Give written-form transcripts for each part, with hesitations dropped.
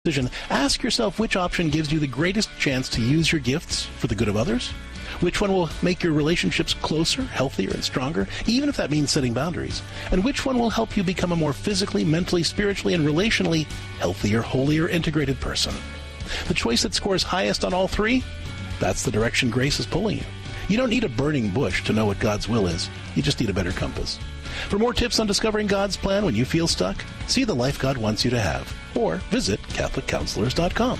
Ask yourself which option gives you the greatest chance to use your gifts for the good of others. Which one will make your relationships closer, healthier, and stronger, even if that means setting boundaries? And which one will help you become a more physically, mentally, spiritually, and relationally healthier, holier, integrated person? The choice that scores highest on all three? That's the direction grace is pulling you. You don't need a burning bush to know what God's will is. You just need a better compass. For more tips on discovering God's plan when you feel stuck, see the life God wants you to have, or visit CatholicCounselors.com.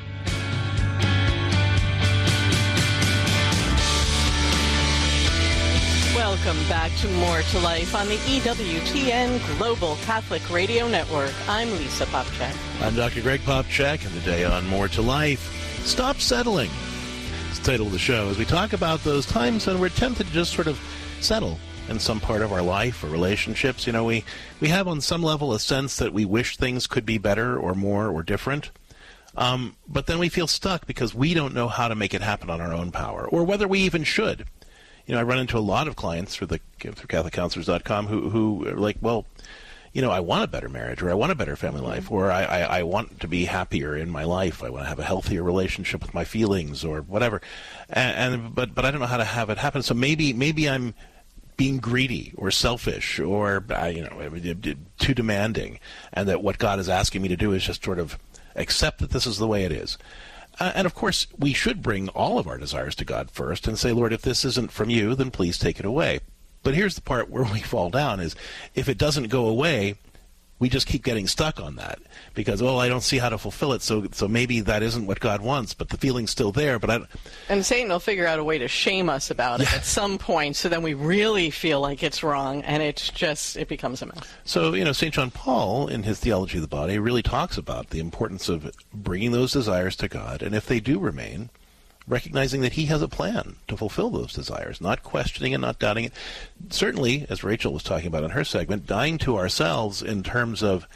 Welcome back to More to Life on the EWTN Global Catholic Radio Network. I'm Lisa Popcak. I'm Dr. Greg Popcak, and today on More to Life, Stop Settling. It's the title of the show as we talk about those times when we're tempted to just sort of settle in some part of our life or relationships. You know, we have on some level a sense that we wish things could be better or more or different. But then we feel stuck because we don't know how to make it happen on our own power, or whether we even should. You know, I run into a lot of clients through CatholicCounselors.com who are like, well, you know, I want a better marriage, or I want a better family life, or I want to be happier in my life. I want to have a healthier relationship with my feelings, or whatever. But I don't know how to have it happen. So maybe I'm being greedy or selfish or too demanding, and that what God is asking me to do is just sort of accept that this is the way it is. And of course, we should bring all of our desires to God first and say, Lord, if this isn't from you, then please take it away. But here's the part where we fall down is if it doesn't go away, we just keep getting stuck on that because, I don't see how to fulfill it, so maybe that isn't what God wants, but the feeling's still there. And Satan will figure out a way to shame us about it at some point, so then we really feel like it's wrong, and it becomes a mess. So, St. John Paul, in his Theology of the Body, really talks about the importance of bringing those desires to God, and if they do remain, recognizing that he has a plan to fulfill those desires, not questioning it, not doubting it. Certainly, as Rachel was talking about in her segment, dying to ourselves in terms of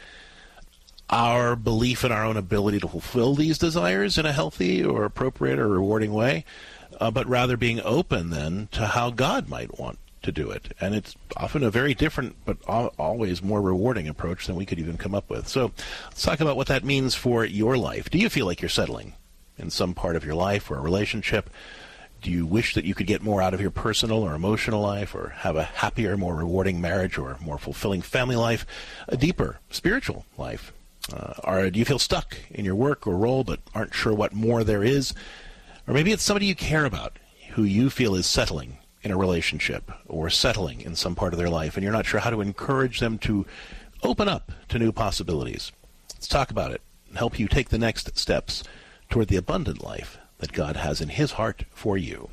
our belief in our own ability to fulfill these desires in a healthy or appropriate or rewarding way, but rather being open then to how God might want to do it. And it's often a very different but always more rewarding approach than we could even come up with. So let's talk about what that means for your life. Do you feel like you're settling in some part of your life or a relationship? Do you wish that you could get more out of your personal or emotional life, or have a happier, more rewarding marriage, or more fulfilling family life, a deeper spiritual life? Or do you feel stuck in your work or role but aren't sure what more there is? Or maybe it's somebody you care about who you feel is settling in a relationship or settling in some part of their life, and you're not sure how to encourage them to open up to new possibilities. Let's talk about it and help you take the next steps toward the abundant life that God has in his heart for you.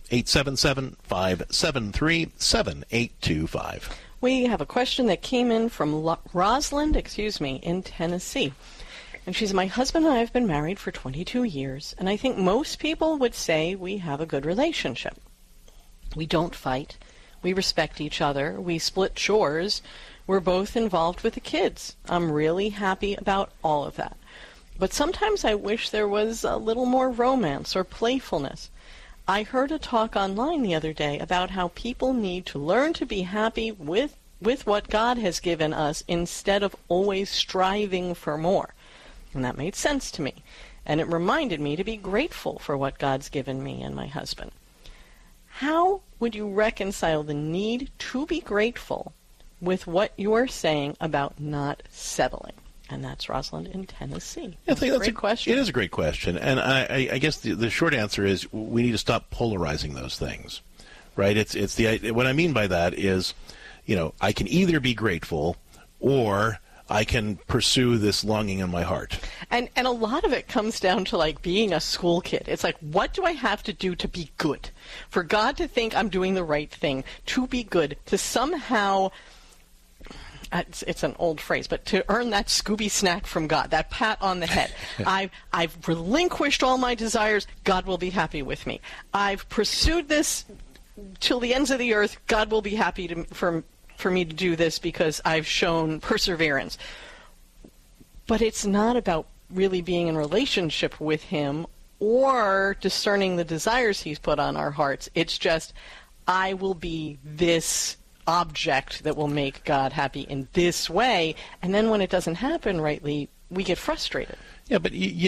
877-573-7825. We have a question that came in from Rosalind, in Tennessee. And she's, my husband and I have been married for 22 years, and I think most people would say we have a good relationship. We don't fight. We respect each other. We split chores. We're both involved with the kids. I'm really happy about all of that. But sometimes I wish there was a little more romance or playfulness. I heard a talk online the other day about how people need to learn to be happy with what God has given us instead of always striving for more. And that made sense to me. And it reminded me to be grateful for what God's given me and my husband. How would you reconcile the need to be grateful with what you're saying about not settling? And that's Rosalind in Tennessee. I think that's a great question. It is a great question. And I guess the short answer is we need to stop polarizing those things, right? What I mean by that is, I can either be grateful or I can pursue this longing in my heart. And a lot of it comes down to like being a school kid. It's like, what do I have to do to be good? For God to think I'm doing the right thing, to be good, to somehow... It's an old phrase, but to earn that Scooby snack from God, that pat on the head. I've relinquished all my desires. God will be happy with me. I've pursued this till the ends of the earth. God will be happy for me to do this because I've shown perseverance. But it's not about really being in relationship with him or discerning the desires he's put on our hearts. It's just, I will be this object that will make God happy in this way, and then when it doesn't happen rightly, we get frustrated. Yeah, but